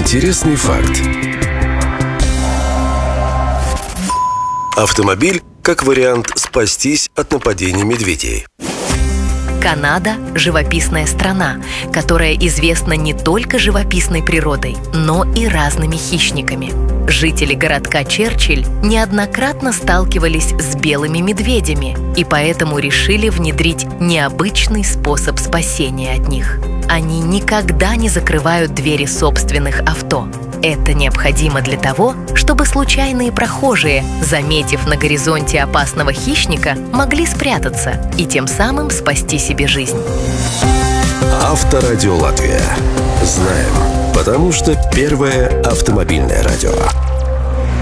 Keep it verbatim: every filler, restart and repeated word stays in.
Интересный факт. Автомобиль как вариант спастись от нападений медведей. Канада – живописная страна, которая известна не только живописной природой, но и разными хищниками. Жители городка Черчилль неоднократно сталкивались с белыми медведями и поэтому решили внедрить необычный способ спасения от них. Они никогда не закрывают двери собственных авто. Это необходимо для того, чтобы случайные прохожие, заметив на горизонте опасного хищника, могли спрятаться и тем самым спасти себе жизнь. Авторадио Латвия. Знаем, потому что первое автомобильное радио.